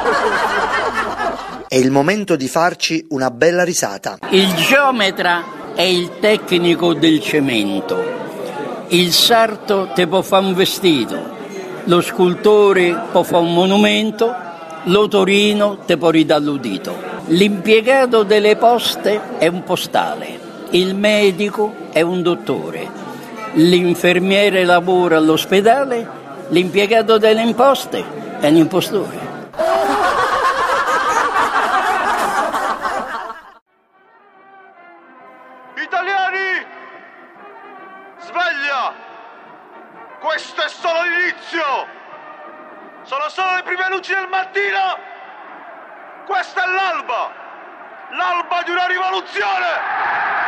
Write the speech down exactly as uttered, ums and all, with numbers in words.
È il momento di farci una bella risata. Il geometra è il tecnico del cemento. Il sarto te può fare un vestito. Lo scultore può fare un monumento. L'otorino te può ridare l'udito. L'impiegato delle poste è un postale. Il medico è un dottore. L'infermiere lavora all'ospedale. L'impiegato delle imposte è un impostore. Italiani, sveglia! Questo è solo l'inizio! Sono solo le prime luci del mattino! Questa è l'alba! L'alba di una rivoluzione!